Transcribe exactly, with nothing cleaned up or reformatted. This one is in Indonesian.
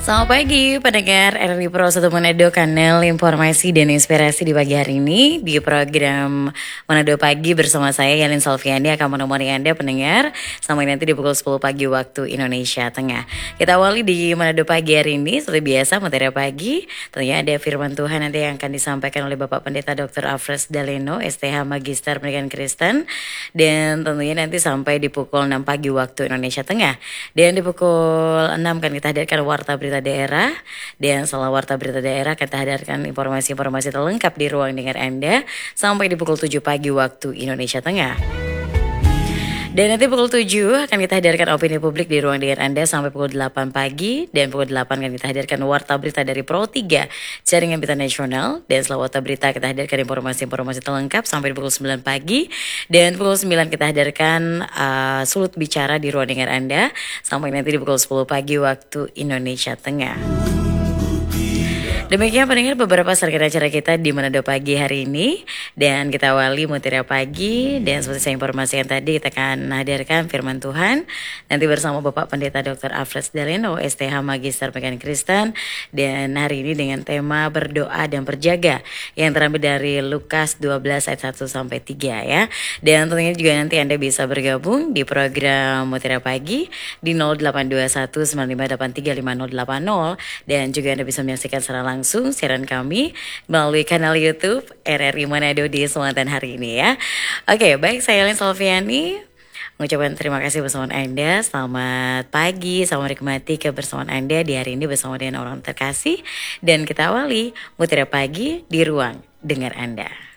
Selamat pagi pendengar R R I Pro satu Manado, kanal informasi dan inspirasi di pagi hari ini. Di program Manado Pagi bersama saya Yalin Salviani akan menemani Anda pendengar sampai nanti di pukul sepuluh pagi waktu Indonesia Tengah. Kita awali di Manado Pagi hari ini seperti biasa materi pagi. Tentunya ada firman Tuhan nanti yang akan disampaikan oleh Bapak Pendeta doktor Alfred Daleno, S T H Magister Pendidikan Kristen. Dan tentunya nanti sampai di pukul enam pagi waktu Indonesia Tengah. Dan di pukul enam kan kita hadirkan warta berita daerah, dan setelah warta berita daerah kita hadirkan informasi-informasi terlengkap di ruang dengar Anda sampai di pukul tujuh pagi waktu Indonesia Tengah. Dan nanti pukul tujuh akan kita hadirkan opini publik di ruang dengar Anda sampai pukul delapan pagi. Dan pukul delapan akan kita hadirkan warta berita dari Pro tiga Jaringan Berita Nasional. Dan setelah warta berita kita hadirkan informasi-informasi terlengkap sampai di pukul sembilan pagi. Dan pukul sembilan kita hadirkan uh, sulut bicara di ruang dengar Anda sampai nanti di pukul sepuluh pagi waktu Indonesia Tengah. Demikian pendengar beberapa serangkaian acara kita di Manado Pagi hari ini. Dan kita awali materi pagi. Dan seperti saya informasikan tadi, kita akan hadirkan firman Tuhan nanti bersama Bapak Pendeta doktor Alfred Daleno, S T H Magister Pendidikan Kristen. Dan hari ini dengan tema berdoa dan berjaga yang terambil dari Lukas dua belas ayat satu sampai tiga ya. Dan tentunya juga nanti Anda bisa bergabung di program materi pagi di nol delapan dua satu sembilan lima delapan tiga lima nol delapan nol. Dan juga Anda bisa menyaksikan secara langsung langsung siaran kami melalui kanal YouTube R R I Manado di Selatan hari ini ya. Oke, baik, saya Yalin Salviani mengucapkan terima kasih bersama Anda. Selamat pagi, selamat menikmati kebersamaan Anda di hari ini bersama dengan orang terkasih. Dan kita awali Mutiara Pagi di ruang dengar Anda.